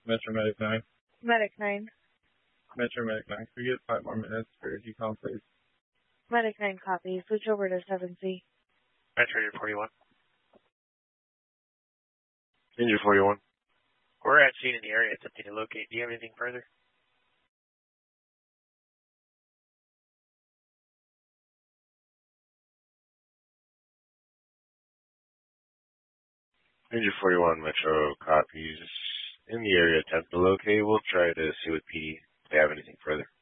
Metro Medic 9. Medic 9. Metro Medic 9. Can we get 5 more minutes for decom, please? Medic 9 copy. Switch over to 7C. Metro, you're 41. Injured 41. We're at scene in the area attempting to locate. Do you have anything further? Injured 41, Metro copies. In the area, attempt to locate. We'll try to see with PD if they have anything further.